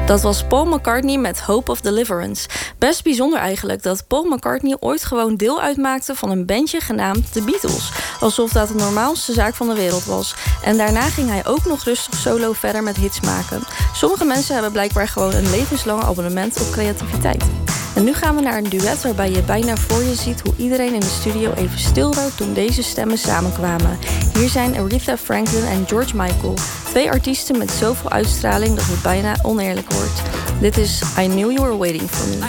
Dat was Paul McCartney met Hope of Deliverance. Best bijzonder eigenlijk dat Paul McCartney ooit gewoon deel uitmaakte van een bandje genaamd The Beatles. Alsof dat de normaalste zaak van de wereld was. En daarna ging hij ook nog rustig solo verder met hits maken. Sommige mensen hebben blijkbaar gewoon een levenslang abonnement op creativiteit. En nu gaan we naar een duet waarbij je bijna voor je ziet hoe iedereen in de studio even stil werd toen deze stemmen samenkwamen. Hier zijn Aretha Franklin en George Michael. Twee artiesten met zoveel uitstraling dat het bijna oneerlijk wordt. Dit is I Knew You Were Waiting For Me.